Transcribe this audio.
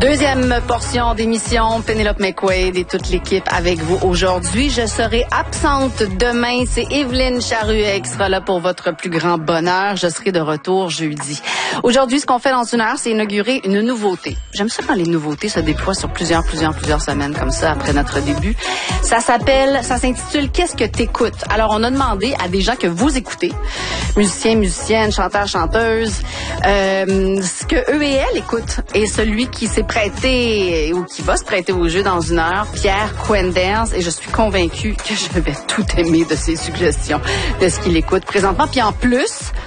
Deuxième portion d'émission, Pénélope McQuaid et toute l'équipe avec vous aujourd'hui. Je serai absente demain. C'est Evelyne Charuet qui sera là pour votre plus grand bonheur. Je serai de retour jeudi. Aujourd'hui, ce qu'on fait dans une heure, c'est inaugurer une nouveauté. J'aime ça quand les nouveautés se déploient sur plusieurs semaines comme ça après notre début. Ça s'intitule Qu'est-ce que t'écoutes? Alors, on a demandé à des gens que vous écoutez, musiciens, musiciennes, chanteurs, chanteuses, ce que eux et elles écoutent. Et celui qui s'est prêté ou qui va se prêter au jeu dans une heure, Pierre Quenders, et je suis convaincue que je vais tout aimer de ses suggestions, de ce qu'il écoute présentement. Puis en plus,